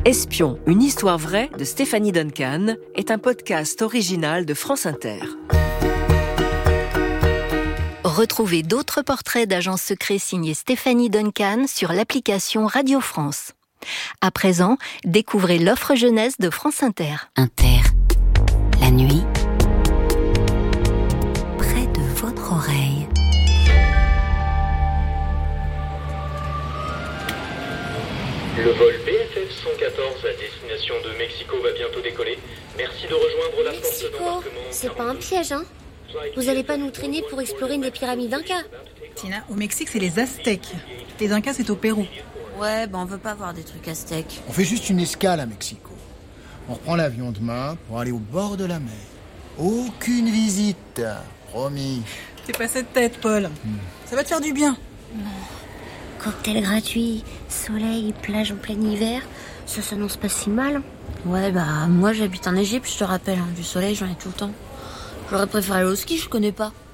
Espion, une histoire vraie de Stéphanie Duncan est un podcast original de France Inter. Retrouvez d'autres portraits d'agents secrets signés Stéphanie Duncan sur l'application Radio France. À présent, découvrez l'offre jeunesse de France Inter. Inter, la nuit, près de votre oreille. Le vol BFF 114 à destination de Mexico va bientôt décoller. Merci de rejoindre la porte d'embarquement. C'est pas un piège, hein? Vous allez pas nous traîner pour explorer une des pyramides Inca? Tina, au Mexique, c'est les Aztèques. Les Incas, c'est au Pérou. Ouais, on veut pas voir des trucs aztèques. On fait juste une escale à Mexico. On reprend l'avion demain pour aller au bord de la mer. Aucune visite, promis. T'es pas cette tête, Paul. Ça va te faire du bien. Cocktail gratuit, soleil, plage en plein hiver, ça s'annonce pas si mal. Ouais, moi j'habite en Égypte, je te rappelle. Du soleil, j'en ai tout le temps. J'aurais préféré aller au ski, je connais pas.